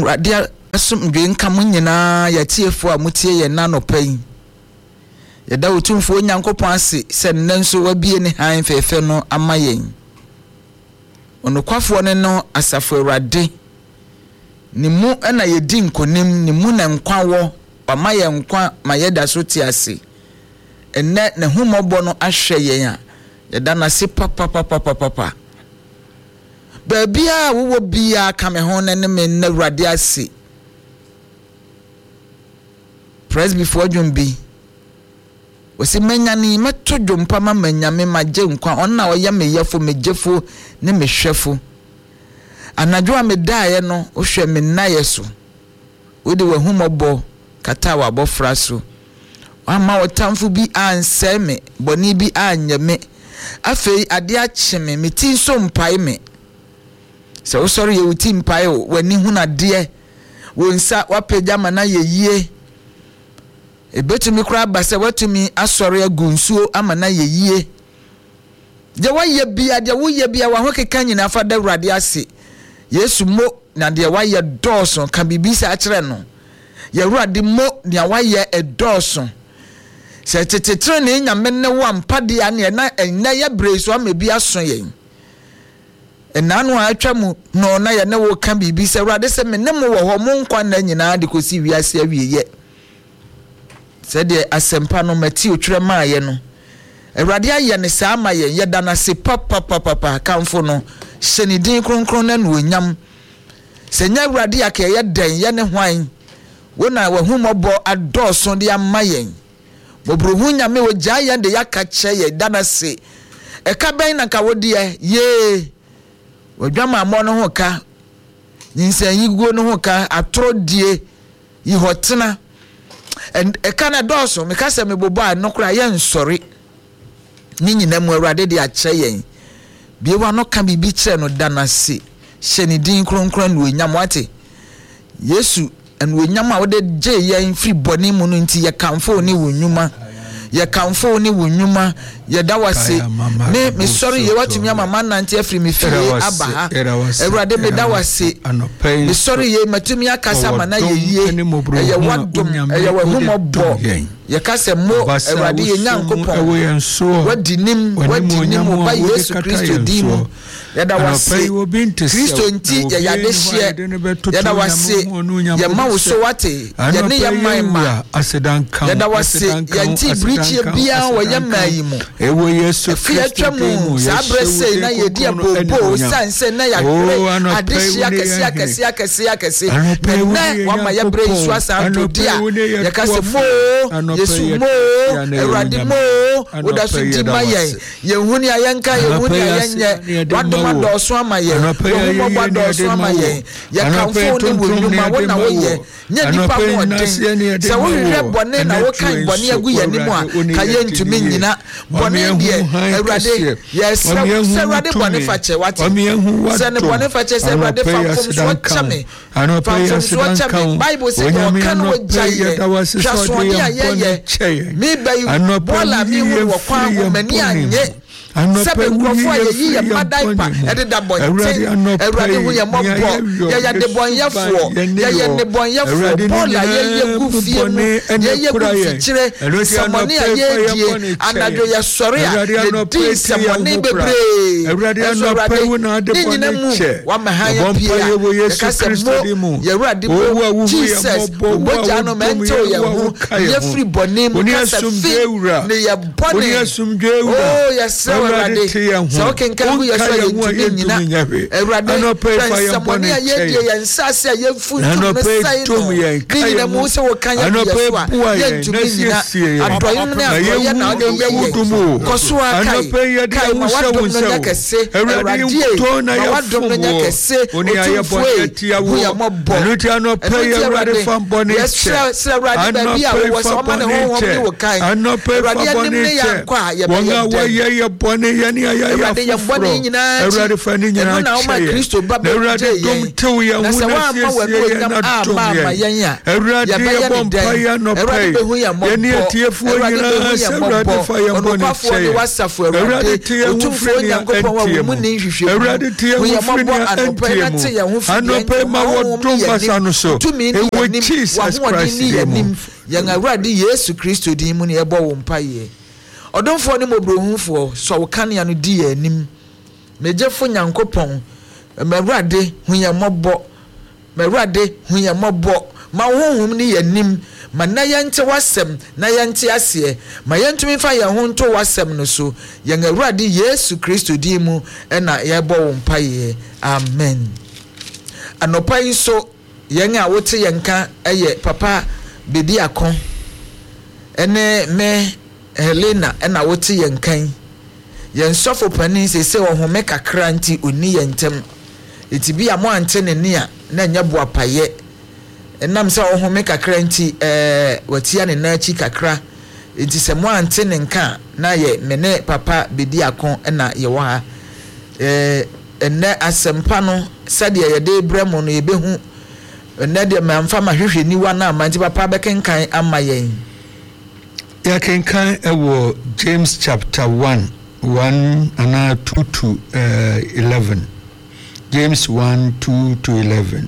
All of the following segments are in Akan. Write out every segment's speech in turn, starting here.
radia asum dwenka mo nyina yatiefo a mutie ye na nopai yeda otumfo Nyankopon ase se nnenso wabie ne han fefe no amayen onokwafo ne no asafo Awurade ni mu na yedi nkonim ni mu na nkwa wo pamaye nkwa mayeda so ti ase enne ne humobo no ahwe yen a yeda na se papa babia wo bia ka me ho ne me na Awurade ase press before jumbi wasi menyani meto dwompa ma manyame magye nkwa onna oya meyefo mejefo ne mehwefo anadwo a medae no ohwe me naye so wodi wahumobo kata wa bofra so ama wotamfo bi anse me boni bi anyame afei ade acheme meti so mpai me se wo sori ye uti mpai o wani hunade wonsa wapagya mana yeyie ebetumi kura base watumi asori agunsuo amana yeyie je waye bia de woye bia wa hokeka nyina fa da Awurade ase Yesu mo na de waye dawson ka bibisa akere no ye Awurade mo de waye edawson se tetetre ne nyame ne wa mpade ane na ye breso amebi aso yen enanu atwa mu no na ye ne wo ka bibisa Awurade se me ne mo wo ho mo nkwa na nyina de kosi wiase awieye sede asempa no mati otwere maaye no Awurade aye ne saa maye yeda na se papa kamfo no senidin kronkron na no nyam senya Awurade akeye den ye ne hwan wona wahumobo adoso de amayen bobrohu nyame wo gyaye de yaka kyeye dana se eka ben na ka wodi ye wadwama mo no ho ka nyinsan yiguo no ho ka atrodie yi hotena and ekana doso me kase me bobo a nokra ye nsori ni nyina mu Awurade de akye yen biewa no ka bibi kire no danase hyenidin kronkron no nyam wate Yesu en wo nyam a wode je yen free boni mu no nti ye kamfo ni wonwuma ye kamfo ni wonwuma ye dawase me sorry ye watumi amama nante afri me fie abaha Awurade me dawase me sorry ye matumi akasa mana ye ye wadom ye wahumobo ye kase mo Awurade ye Nyankopon wadinim ba Yesu Kristo dimo ya dawase Kristo nti ye yadehye ya dawase ye mawso wate ye ne ye maima ya dawase ye nti brichie bia wo ye mayimu ewo Yesu Kristo mu sabrese na ye dia bobo sanse na ya adehye akese na wa ma ye bre isu asanto dia ye kase mo Yesu mo Awurade mo oda so di maye ye huni ayanka ye huni ayenye wadoma doso amaye wo mo doso amaye ye kamfo ni wonuma wona wo ye nya nipa mo de se wo hwe bone na wo kan bone agu ye ni mu a ka ye ntumi nyina bone die Awurade yes se Awurade bone fache wate se ne bone fache se Awurade famfom so chame famfom so chame Bible say o kan wo jaye twaso ni ayeye mi bayi bola mi hu wo kwan wo mani anye sebe nkrofo ye madaipa ededa bonte Awurade hu ye mobbo ye de bonyefo ye ne bonyefo bola ye gufie mu ye gufi kire samoni ye die anadwo ye sore a ye di samoni bebre Awurade anope hu na de bonche wa mahaya pia ye Kristo mu ye Awurade bo Jesus boja no mento ye hu ye free boni mu kasa fi ne ye boni oh yes Awurade so ken kan bu yeso ye nyina Awurade samoni ye die ye nsase ye fu sai no mu se wo kan ye yeso ye ntumi nyina adoyin ne adoye na de ye koso kai ma wadom no yakese Awurade to na ya wadom no yakese oni ayebonye tiawo anuti anope Awurade fambone che Awurade ba bia wo so ma ne ho wo kan anope fambone che wonga wo ye bɔne yɛne ayɛyɛ foforɔ awurade fa ne nyinaa kyɛ awurade dom tew yɛn ho na siesie yɛn na dom yɛn awurade yɛbɔ mpaeɛ nɔpɛi yɛne atiefoɔ nyinaa sɛ awurade fa yɛn bɔne kyɛ awurade te yɛn ho firi nea ɛntie mu awurade te yɛn ho firi nea ɛntie mu anɔpɛi ma wɔdom basa no so ɛwɔ Jesus Christ yɛ mu yɛn awurade Yesu Kristo din mu ne ɛbɔ wo mpaeɛ ɔdomfoɔ ne mɔbrohufoɔ sɔ wo kanea no di yɛ anim megyefo Nyankopɔn mɛwurade hu yɛn mmɔbɔ mɛwurade hu yɛn mmɔbɔ ma wo honhom ne yɛ anim ma na yɛnte wasɛm na yɛnte aseɛ ma yɛntumi fa yɛn ho nto wasɛm no so yɛn awurade Yesu Kristo din mu ɛna yɛbɔ wo mpaeɛ amen anɔpa yi so yɛn a wote yɛn ka ɛyɛ papa bedi akon ene me Helena ena wote yen kan yen sofo panin sese ohome kakra nti oni yen ntem eti bi amo ante ne ne a na nya bo apaye enam se ohome kakra nti watia ne na chi kakra eti se mo ante ne nka na ye mene papa bedi akon ena ye wo ha enne asempa no sade ye de bremo no ye behu enne de mamfa ma hwehwe niwa na amanti papa bekenkan ama yen ya kenkan ewo James chapter 1 and 2 to 11 James 1 2 to 11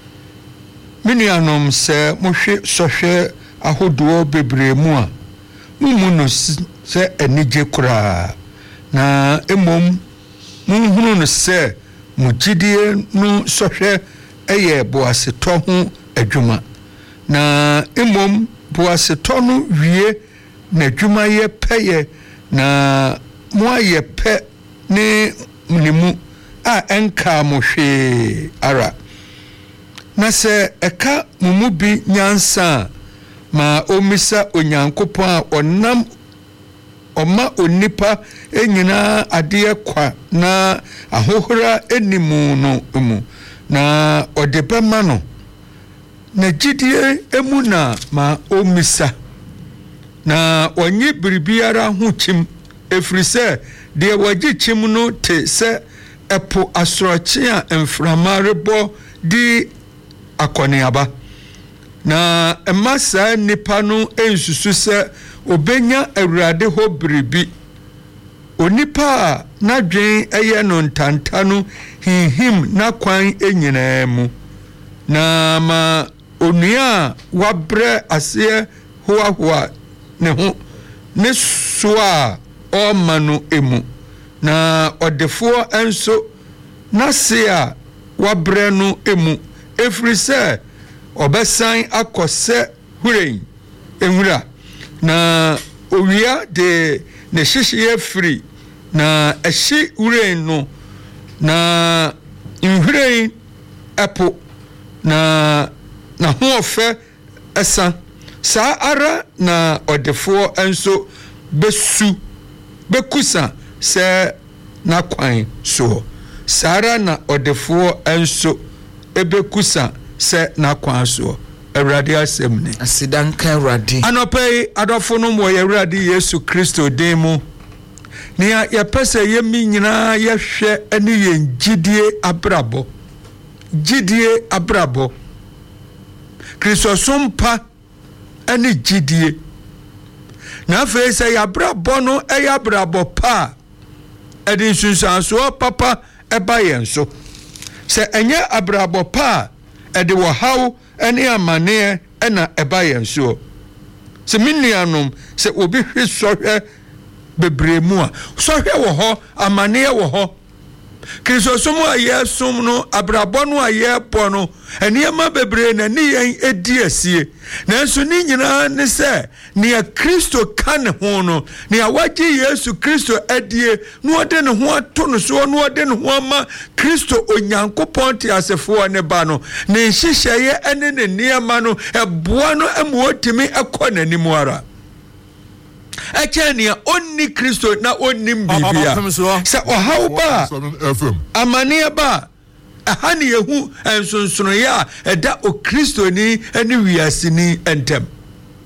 Minianom se mohwe sohwe ahodo bebre mu a mumu no se enije kura na emom munhunu no se mugidie no sohwe eye boasetɔ ho adwuma na emom boasetɔ no wie na adwuma ye pɛye na mo aye pɛ ne mnimu a enka mo hwe ara na se eka mumu bi nyansa ma omisa onyankopɔn a onam oma onipa enyina ade kwa na ahohora enimu no mu na odebema no na gidie emu na ma omisa na onye biribiara ho chim efrise de waji chim no te se epo asoroche a emframa rebo di akoniaba na emasa nipa no ensusu se obenya awurade ho biribi onipa na dwen eye no ntanta no hihim na kwan enyina mu na ma onua wabre ase hoahoa ne ho ne soa o manu emu na odefo enso na se a wabre no emu efrise obesan akose hurein enwura na owia de ne hihye free na ehyi hurein no na inhurein apo na ho ofe esa sa ara na odefo enso besu bekusa se na kwan so sara na odefo enso ebekusa se na kwan so awurade asemne asidanka awurade anopai adofo no mo awurade Yesu Kristo demu ni ya pese yemi nyina ye hwe ani ye gidie abrabo Kristo sompa ani gidie na fe se ya brabo no ya brabo pa edin sunsanso papa eba yenso se enye abrabo pa ede wo haw ene amane na eba yenso se minianom se obi hwe sohwe bebremu a sohwe wo ho amane wo ho Kristo somo aye som no abrabo no aye po no eniema bebre na ni yen edi asie nanso ni nyina ne se ne Kristo kan ho no ne awaje Yesu Kristo adie no ode ne ho ato no so no ode ne ho ama Kristo onyankopɔn te asefo ne ba no ne hyehyeye ene ne niema no eboa no amuotimi ekɔ nanimu ara Achania onni Kristo na onni bibia sa ohaw ba amane ba ahani yehu ensonsono ya eda o Kristo ni ani wiase ni entem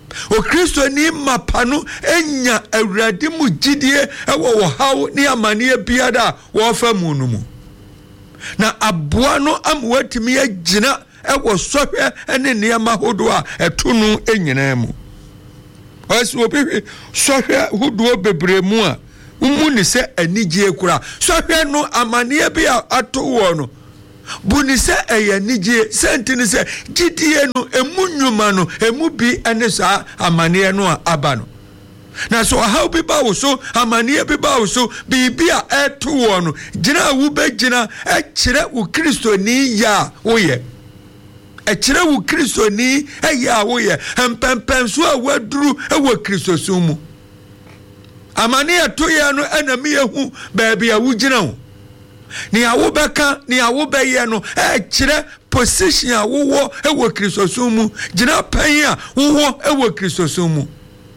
o Kristo ni mapano enya awurade mu gidie ewo haw ni amane biada wo fa mu no mu na aboa no amwatimi agina ewo sohwe ene niam hodo a etunu enyina mu aso obi sohwe hodo bebre mu a umu ni se anigye kura sohwe no amane bi ato wo no buni se eye nigye sentini se gidie no emu nwuma no emu bi ene sa amane no aba no na so how bi ba wo so amane bi ba wo so bibi a eto wo no gina wu be gina e kire wo Kristo ni ya wo ye e kire wo Kristo ni e ya wo ye empempem so a waduru e wo Kristo so mu amane eto ye no ena me yehu ba bia wo gina wo ni awo beka ni awo beye no e kire position a wo e wo Kristo so mu gina pan a wo e wo Kristo so mu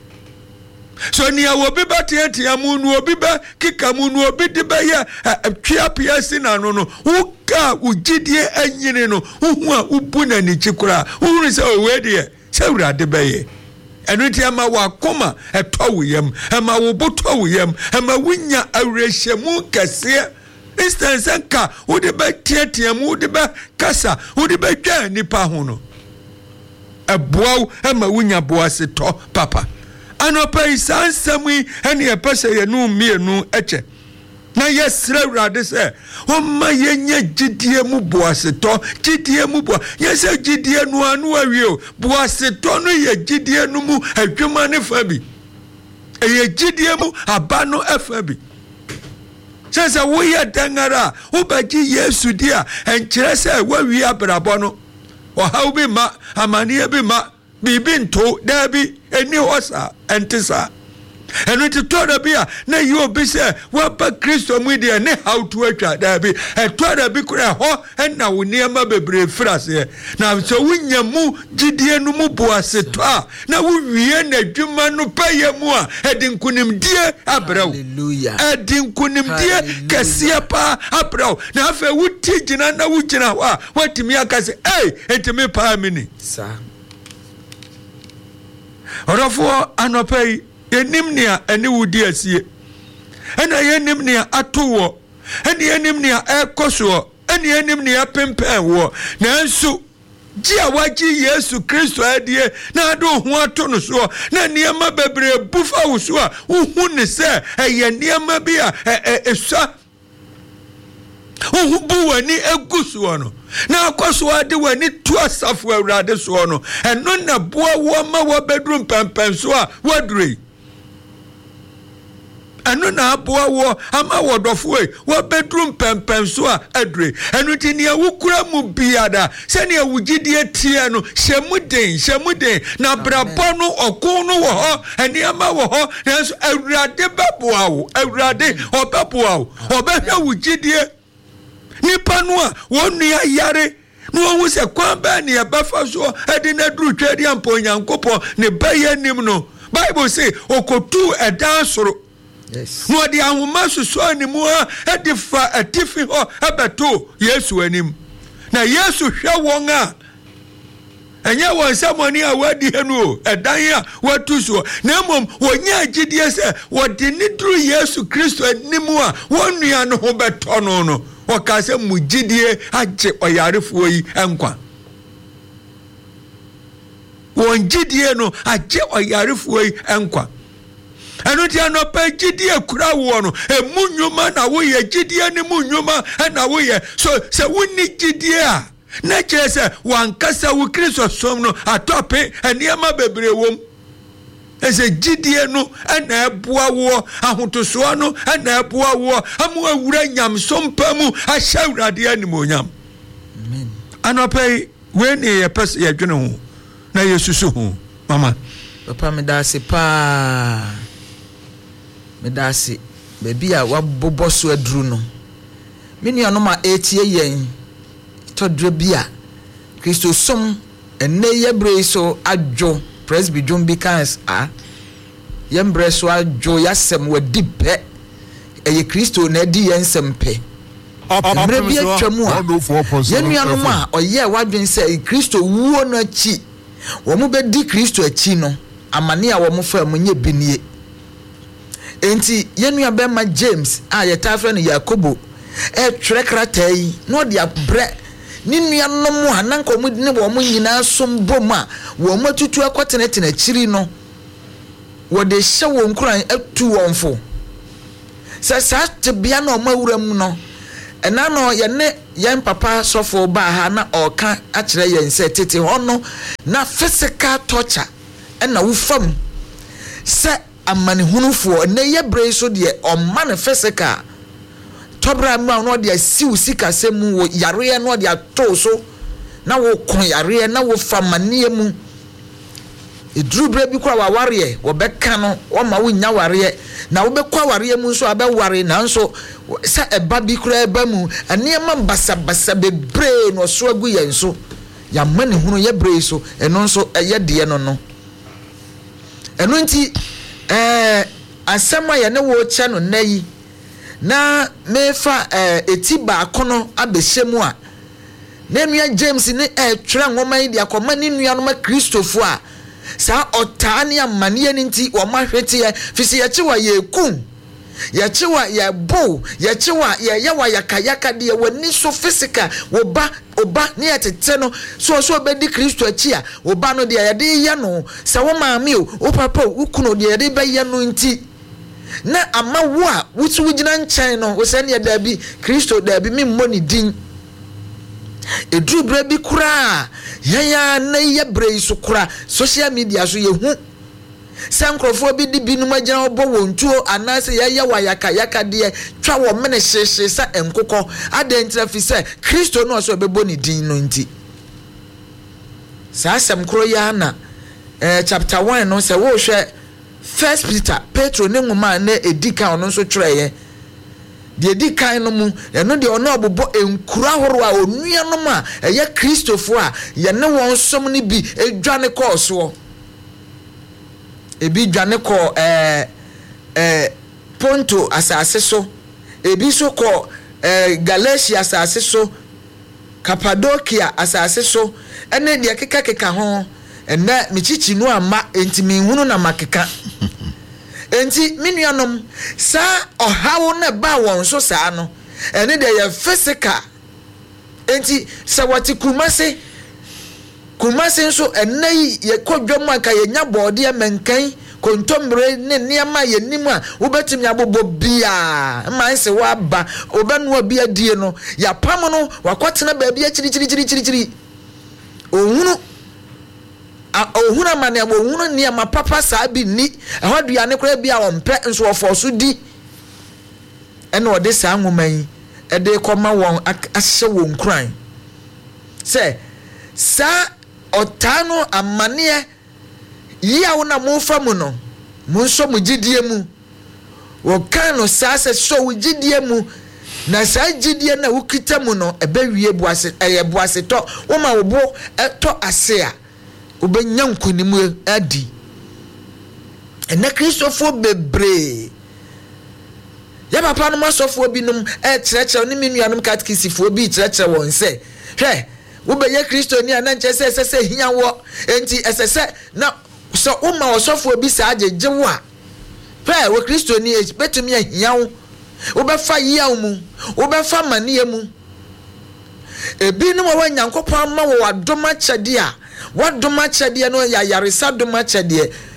so ni awo bi batia mu nu obi ba kika mu nu obi de beye twia piasi na no no wo ka ugidie anyine no hu a ubu na ni chikura hu se o we de se urade beye enu ti ama wa koma eto yem ama wo boto yem ama wunya awrehemu kase instance nka wo de ba tietia mu de ba kasa wo de ba twa nipa ho no eboa ama wunya boa se to papa anopa isansami ene epese ye no mienu eche na yesra urade se o ma yenye gidie mu boa se to gidie mu boa yese gidie no anu awie o boa se to no ye gidie no mu adwuma ne fa bi ye gidie mu aba no efa bi sasa wo ye dangara wo baji Yesu dia enkire se wawi abrabo no o haw bi ma amane bi ma bibi nto da bi eni hosa entisa enu ti to da bia na yo bi se wa ba Kristo mu dia ne haw to atwa da bi eto da bi kura ho na wo niam bebre frase na so wunya mu gidie no mu boase to a na wo wie na dwuma no paye mu a edin kunimdie abraw hallelujah edin kunimdie kase pa abraw na afa wuti gina na wugina ho a watimi akase etimi pa mini sa orofo anopai enim nia ene wudi asie ena yenim nia atowo ene yenim nia ekoso ene yenim nia pempen wo nanso ji awaji Yesu Kristo adie na ado ho ato no so na niam bebre bufa wo so a hu ne se eye niam bi a esua bu wani eguso no na akoso ade wani tu asafo awurade so no eno na boa wo ma wo bedroom pempen so a wadrei eno na boa wo ama wodofo wo bedroom pempen so a adrei eno ti ne awukura mu biada se ne awugidie tie no hyemuden na brabo no okun no wo ho ene ama wo ho nanso awurade baboa wo awurade obaboa wo obehwa wugidie nipa no a wonu ayare no wo se kwamba ne abafa so edi na duru twedi ampo nyankopo ne baye nim no Bible say okotu edan soro yes no di ahoma suso animu a edi fa atifi ho abeto Yesu anim na Yesu hwe won a enye won samoni a wadi henu edan a watu so na mom wonya agidie se wodi ni duru Yesu Kristo animu a wonua no ho beto no wakase mugidie agye oyarefo yi enkwa wongidie no agye oyarefo yi enkwa eno ti anopa gidie kura wo no emunwuma na wo ye gidie ni munwuma na wo ye so se woni gidie a na kire se wankasa wo Kristo som no atope eniama bebre wom ese gidie no na eboa wo ahotoso no na eboa wo amu awura nyamsompa mu ahya urade animonyam amen anopai we ne ye pese ye dwene ho na yesusu ho mama papa me da se pa me da se bebi a wabobo so aduru no me nua no ma etie yen to dure bia Kristo som enne ye bre so adwo presby John Bikans yembre so adwo yasem wadi pe eye Kristo na di yensem pe mbre bi atwamu a yenua ma oye wadwen se Kristo wuo no achi wo mu be di Kristo achi no amane a wo mo fa mu nye binie enti yenua bema James a yetafre no Yakobo twere krata yi no de abre ni nuanom a nanka mu ne wo mo nyina sombom a wo matutu akotenetena chiri no wo de hye wo nkuran atu wonfo sa tebia na omawuram no ena no yen papa sofo ba ha na oka akire yen se tete hono na physical torture ena wo fam se amane hunufo na ye bre so de o man physical tobra ma no de asiu sika semu wo yare no de ato so na wo kon yare na wo famane mu edrubre bi kwa waware wo beka no wo ma wo nya ware na wo bekwa ware mu so abeware na nso sa eba bi kura eba mu aniema basa bebre no so agu yen so ya mane hunu ye bre so eno nso ye de no eno nti asema ye ne wo che no nayi na mefa eti ba kono abehemu a na nua James ne twere nwoma yi de akoma ne nua no ma Kristofo a sa otane amane ni nti wo ma hwete ye fisi ye chewa ye kun ye chewa ye bo ye chewa ye yawa yakayaka de wani so physical wo ba oba ne yetete no so obedi Kristo achi a oba no de ye de ye no sa wo maame o papa wo kuno de ye de be ye no nti na ama wo a wutu wugina nkyɛn no wo sɛ ne da bi Kristo da bi memmo ne din edru bra bi kura ya na ye bre so kura social media so ye hu sɛ nkrofo bi di binum agina obo wontuo anase ya wa yaka de twa wo mene hyehye sa enkokɔ adentra fi sɛ Kristo no so bebo ne din no nti sa asɛm kro ya na chapter 1 no sɛ wo hwɛ First Peter Petro ne ngoma na edika ono so twereye de edika no mu eno de ono obobo enkura horo a onuanom a eye Kristofo a ye ne won som ne bi edwane kɔ so ebi dwane kɔ Ponto asase so ebi so kɔ Galatia asase so Cappadocia asase so ene de keka ho ena michichi no ama enti minhunu na makeka enti minuanom sa ohawo na ba won so saa no ene de ye physical enti sa wati kumase so ena ye kodwom aka ye nya bode menkan kontombre ne niama ye nimu a wobetumi abobo bia man se waba obanu obi adie no ya pam no wakotena ba bia chiri ohunu ohuna mane ohuna ni ama papa saa bi ni ehwadua ne kora bia ompe nso ofoso di ene ode saa ngoman ede koma won ahye won kran se saa otano amane ya wona mo famu no mo nso mo gidie mu wo kan no saa se so wo gidie mu na saa gidie na wo kita mu no ebe wie buase buase to wo ma wo bo to ase a obenya nkonimu adi ena Kristofo bebre ya papa no masofo binum kyerɛkyerɛ ne menuanom katkisifo bi kyerɛkyerɛ won se hwɛ wo be ye Kristo ni ana nkyɛ sɛ hia wo enti ɛsɛsɛ na so wo ma osofo bi sa agye wo a hwɛ wo Kristo ni betumi ahia wo be fa yiaw mu wo be fa mane mu ebi no wo Nyankopɔn ma wo adoma kyɛde a wadoma kyɛde no ya yaresa doma kyɛde